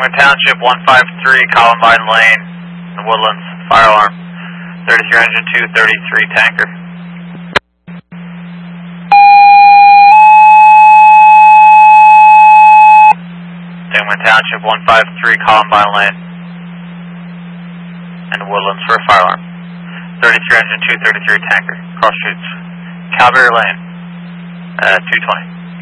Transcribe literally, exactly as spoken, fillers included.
Sangamon Township, one five three, Columbine Lane, the Woodlands, fire alarm. thirty-three engine two thirty-three tanker. Sangamon Township, one five three, Columbine Lane, and the Woodlands for a fire alarm. thirty-three engine two thirty-three tanker, cross streets, Calgary Lane, uh, two twenty.